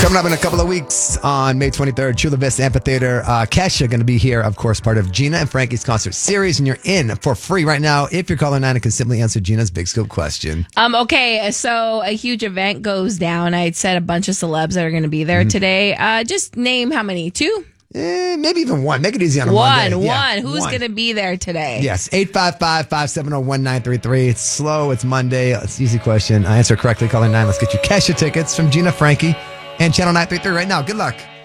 Coming up in a couple of weeks on May 23rd, Chula Vista Amphitheater. Kesha going to be here, of course, part of Gina and Frankie's concert series, and you're in for free right now if you're calling 9 and can simply answer Gina's Big Scoop question. Okay, so a huge event goes down. I said a bunch of celebs that are going to be there today. Just name how many? 2? Maybe even 1. Make it easy on a Monday. One. Who's going to be there today? Yes, 855-570-1933. It's slow. It's Monday. It's an easy question. I answer correctly. Calling 9. Let's get you Kesha tickets from Gina, Frankie, and Channel 933 right now. Good luck.